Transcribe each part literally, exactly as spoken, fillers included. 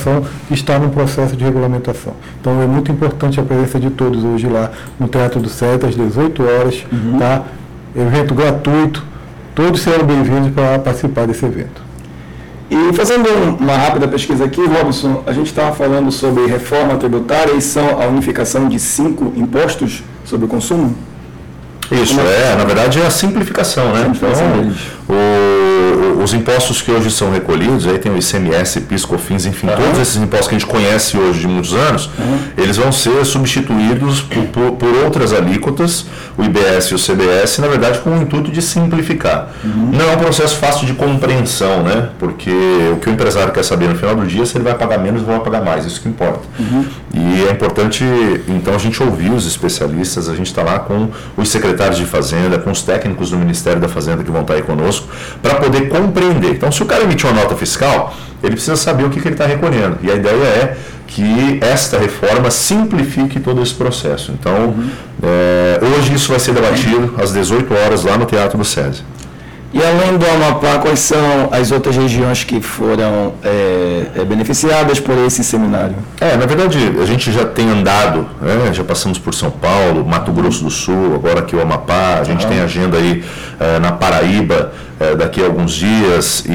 tributação que está no processo de regulamentação. Então é muito importante a presença de todos hoje lá no Teatro do SESI, às dezoito horas, uhum. tá? Evento gratuito, todos serão bem-vindos para participar desse evento. E fazendo uma rápida pesquisa aqui, Robson, a gente estava falando sobre reforma tributária e são a unificação de cinco impostos sobre o consumo? Isso, é, na verdade é a simplificação, né? Então, o, os impostos que hoje são recolhidos, aí tem o I C M S, PIS, COFINS, enfim, uhum. todos esses impostos que a gente conhece hoje de muitos anos, uhum. eles vão ser substituídos por, por, por outras alíquotas, o I B S e o C B S, na verdade com o intuito de simplificar. Uhum. Não é um processo fácil de compreensão, né? Porque o que o empresário quer saber no final do dia é se ele vai pagar menos ou vai pagar mais, isso que importa. Uhum. E é importante, então, a gente ouvir os especialistas, a gente está lá com os secretários de Fazenda, com os técnicos do Ministério da Fazenda que vão estar aí conosco, para poder compreender. Então, se o cara emitiu uma nota fiscal, ele precisa saber o que, que ele está recolhendo. E a ideia é que esta reforma simplifique todo esse processo. Então, uhum. é, hoje isso vai ser debatido às dezoito horas lá no Teatro do SESI. E além do Amapá, quais são as outras regiões que foram é, é, beneficiadas por esse seminário? É, na verdade, a gente já tem andado, né, já passamos por São Paulo, Mato Grosso do Sul, agora aqui o Amapá, a gente ah. tem agenda aí é, na Paraíba é, daqui a alguns dias.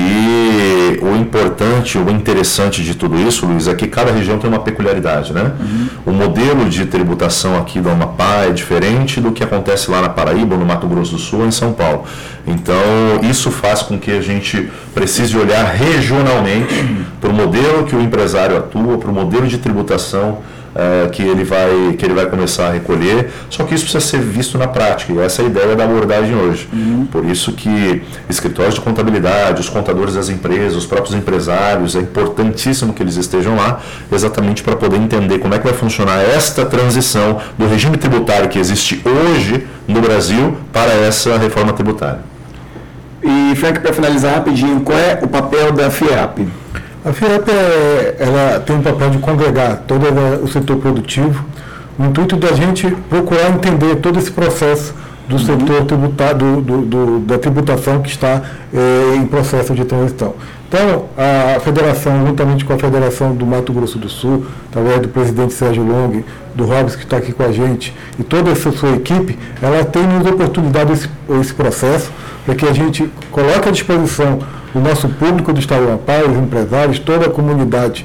E o importante, o interessante de tudo isso, Luiz, é que cada região tem uma peculiaridade, né? Uhum. O modelo de tributação aqui do Amapá é diferente do que acontece lá na Paraíba, no Mato Grosso do Sul, em São Paulo. Então, isso faz com que a gente precise olhar regionalmente para o modelo que o empresário atua, para o modelo de tributação é, que, ele vai, que ele vai começar a recolher, só que isso precisa ser visto na prática, e essa é a ideia da abordagem hoje. Uhum. Por isso que escritórios de contabilidade, os contadores das empresas, os próprios empresários, é importantíssimo que eles estejam lá, exatamente para poder entender como é que vai funcionar esta transição do regime tributário que existe hoje no Brasil para essa reforma tributária. E, Frank, para finalizar rapidinho, qual é o papel da FIEAP? A FIEAP é, ela tem um papel de congregar todo o setor produtivo, no intuito da gente procurar entender todo esse processo do uhum. setor tributário, do, do, do, da tributação que está é, em processo de transição. Então, a federação, juntamente com a Federação do Mato Grosso do Sul, através do presidente Sérgio Long, do Robson, que está aqui com a gente, e toda essa sua equipe, ela tem nos oportunidade esse, esse processo para que a gente coloque à disposição o nosso público do Estado do Amapá, os empresários, toda a comunidade,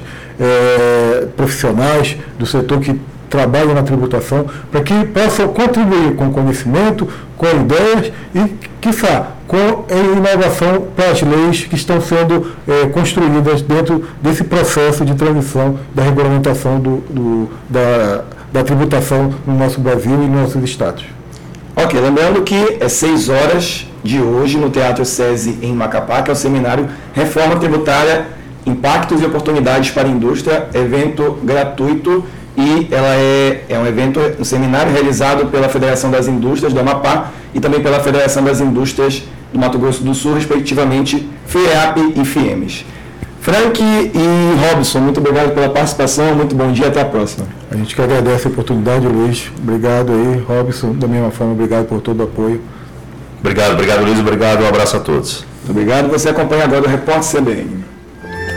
é, profissionais do setor que trabalham na tributação, para que possam contribuir com conhecimento, com ideias e, quiçá, com a inovação para as leis que estão sendo é, construídas dentro desse processo de transição da regulamentação do, do, da, da tributação no nosso Brasil e nos nossos estados. Ok, lembrando que é seis horas de hoje no Teatro SESI em Macapá, que é o seminário Reforma Tributária, Impactos e Oportunidades para a Indústria, evento gratuito. E ela é, é um evento, um seminário realizado pela Federação das Indústrias do Amapá e também pela Federação das Indústrias do Mato Grosso do Sul, respectivamente FIEAP e FIEMES. Frank e Robson, muito obrigado pela participação, muito bom dia, até a próxima. A gente que agradece a oportunidade, Luiz. Obrigado aí, Robson, da mesma forma, obrigado por todo o apoio. Obrigado, obrigado, Luiz, obrigado, um abraço a todos. Muito obrigado, você acompanha agora o Repórter C B N.